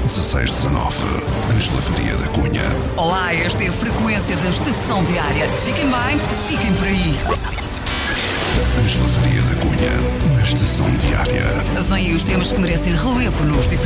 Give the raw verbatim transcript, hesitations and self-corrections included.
dezasseis dezanove. Ângela Faria da Cunha. Olá, esta é a frequência da Estação Diária. Fiquem bem, fiquem por aí. Ângela Faria da Cunha, na Estação Diária. Vêm os temas que merecem relevo nos diferentes